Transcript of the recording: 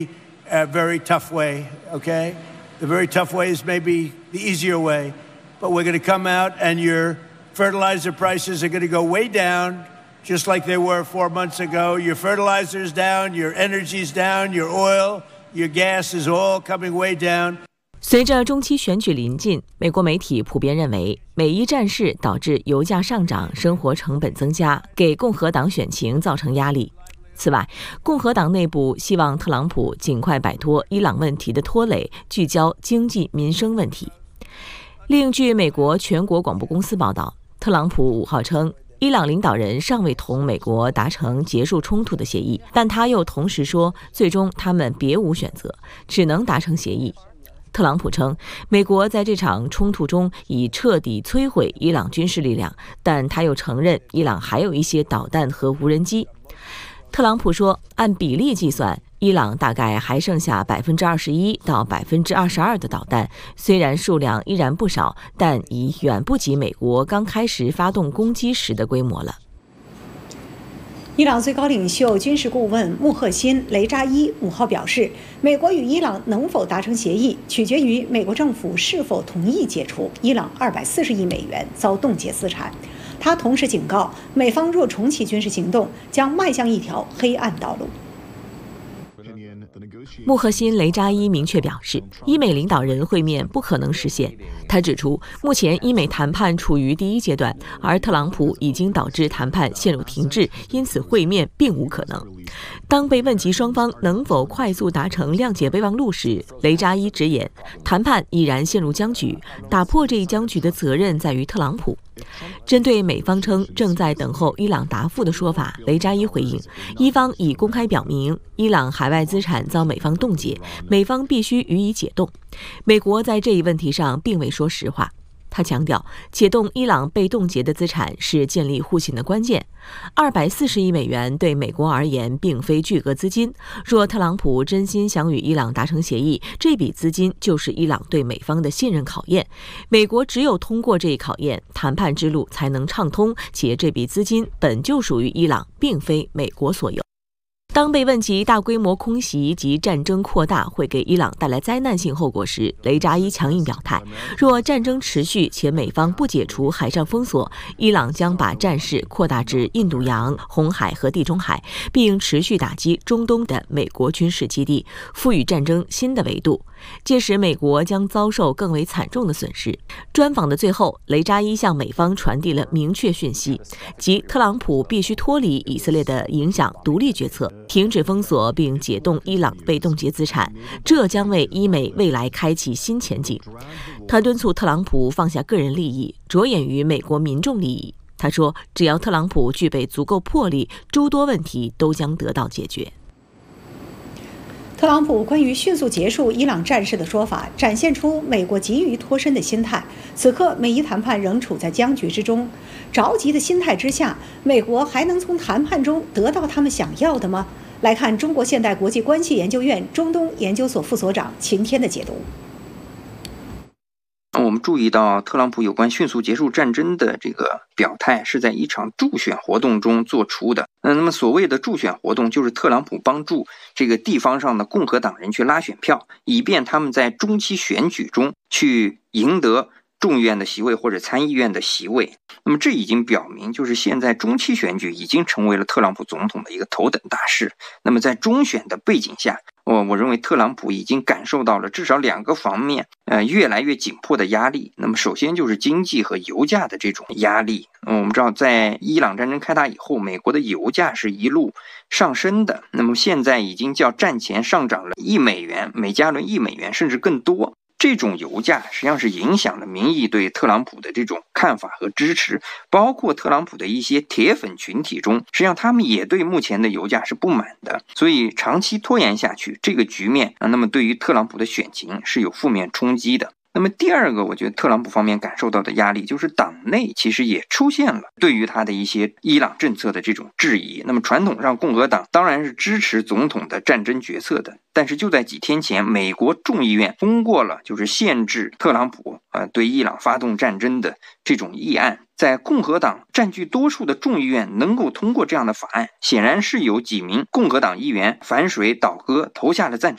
a very tough way, okay? The very tough way is maybe the easier way, but we're going to come out and your fertilizer prices are going to go way down, just like they were 4 months ago. Your fertilizer's down, your energy's down, your oil, your gas is all coming way down. 随着中期选举临近，美国媒体普遍认为，美伊战事导致油价上涨、生活成本增加，给共和党选情造成压力。此外，共和党内部希望特朗普尽快摆脱伊朗问题的拖累，聚焦经济民生问题。另据美国全国广播公司报道，特朗普5号称，伊朗领导人尚未同美国达成结束冲突的协议，但他又同时说，最终他们别无选择，只能达成协议。特朗普称，美国在这场冲突中已彻底摧毁伊朗军事力量，但他又承认伊朗还有一些导弹和无人机。特朗普说，按比例计算，伊朗大概还剩下21%到22%的导弹，虽然数量依然不少，但已远不及美国刚开始发动攻击时的规模了。 伊朗最高领袖军事顾问穆赫辛·雷扎伊5号表示，美国与伊朗能否达成协议，取决于美国政府是否同意解除伊朗240亿美元遭冻结资产。他同时警告，美方若重启军事行动，将迈向一条黑暗道路。 穆赫辛·雷扎伊明确表示，伊美领导人会面不可能实现。他指出，目前伊美谈判处于第一阶段，而特朗普已经导致谈判陷入停滞，因此会面并无可能。当被问及双方能否快速达成谅解备忘录时，雷扎伊直言，谈判已然陷入僵局，打破这一僵局的责任在于特朗普。针对美方称正在等候伊朗答复的说法，雷扎伊回应，伊方已公开表明，伊朗海外资产遭美方冻结，美方必须予以解冻。美国在这一问题上并未说实话。他强调，解冻伊朗被冻结的资产是建立互信的关键。240亿美元对美国而言并非巨额资金，若特朗普真心想与伊朗达成协议，这笔资金就是伊朗对美方的信任考验。美国只有通过这一考验，谈判之路才能畅通，且这笔资金本就属于伊朗，并非美国所有。当被问及大规模空袭及战争扩大会给伊朗带来灾难性后果时，雷扎伊强硬表态，若战争持续且美方不解除海上封锁，伊朗将把战事扩大至印度洋、红海和地中海，并持续打击中东的美国军事基地，赋予战争新的维度。届时美国将遭受更为惨重的损失。专访的最后，雷扎伊向美方传递了明确讯息，即特朗普必须脱离以色列的影响，独立决策，停止封锁并解冻伊朗被冻结资产，这将为伊美未来开启新前景。他敦促特朗普放下个人利益，着眼于美国民众利益。他说，只要特朗普具备足够魄力，诸多问题都将得到解决。 特朗普关于迅速结束伊朗战事的说法，展现出美国急于脱身的心态。此刻，美伊谈判仍处在僵局之中，着急的心态之下，美国还能从谈判中得到他们想要的吗？来看中国现代国际关系研究院中东研究所副所长秦天的解读。 我们注意到特朗普有关迅速结束战争的这个表态是在一场助选活动中做出的。那么所谓的助选活动就是特朗普帮助这个地方上的共和党人去拉选票，以便他们在中期选举中去赢得众议院的席位或者参议院的席位。那么这已经表明，就是现在中期选举已经成为了特朗普总统的一个头等大事。那么在中选的背景下，我认为特朗普已经感受到了至少2个方面越来越紧迫的压力。那么首先就是经济和油价的这种压力。我们知道在伊朗战争开打以后，美国的油价是一路上升的，那么现在已经较战前上涨了1美元，每加仑1美元甚至更多。这种油价实际上是影响了民意对特朗普的这种看法和支持，包括特朗普的一些铁粉群体中，实际上他们也对目前的油价是不满的。所以长期拖延下去，这个局面那么对于特朗普的选情是有负面冲击的。那么第二个，我觉得特朗普方面感受到的压力，就是党内其实也出现了对于他的一些伊朗政策的这种质疑。那么传统上共和党当然是支持总统的战争决策的，但是就在几天前，美国众议院通过了就是限制特朗普对伊朗发动战争的这种议案。在共和党占据多数的众议院能够通过这样的法案，显然是有几名共和党议员反水倒戈投下了赞成